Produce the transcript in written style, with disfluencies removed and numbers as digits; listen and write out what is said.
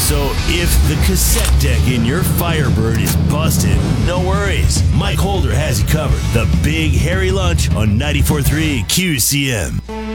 So if the cassette deck in your Firebird is busted, no worries. Mike Holder has you covered. The Big Hairy Lunch on 94.3 QCM.